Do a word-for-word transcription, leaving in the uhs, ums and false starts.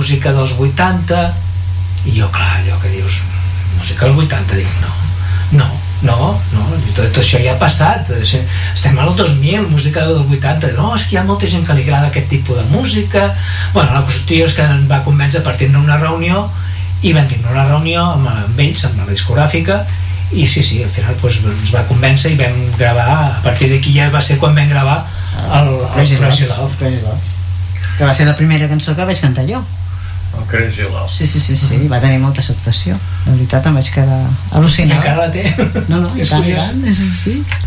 música dels vuitanta, i jo, clar, allò que dius, música dels vuitanta, dic, no, no, no, no, tot, tot això ja ha passat, estem al dos mil, música dels vuitanta, no, és que hi ha molta gent que li agrada aquest tipus de música. Bueno, la qüestió és que em va convèncer per tindre una reunió, i vam tindre una reunió amb, amb ells, amb la discogràfica, i sí, sí, al final doncs, ens va convèncer i vam gravar, a partir d'aquí ja va ser quan vam gravar el, el Crazy Love, Crazy Love, que va ser la primera cançó que vaig cantar jo. El Crazy Love. Sí, sí, sí, sí, va tenir molta acceptació. La veritat em vaig quedar al·lucinada. I encara la té. No, no, i tant, i tant, sí, sí.